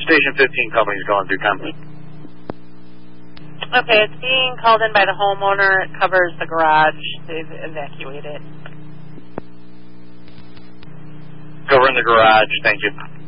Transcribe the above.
Station 15 company's going through 10. Okay, it's being called in by the homeowner. It covers the garage. They've evacuated. Covering the garage, thank you.